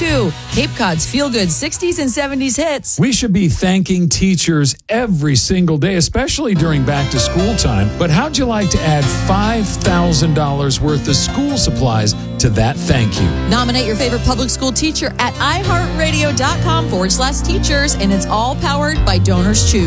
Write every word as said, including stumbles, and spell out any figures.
two, Cape Cod's feel-good sixties and seventies hits. We should be thanking teachers every single day, especially during back-to-school time. But how'd you like to add five thousand dollars worth of school supplies to that thank you? Nominate your favorite public school teacher at iHeartRadio.com forward slash teachers, and it's all powered by Donors Choose.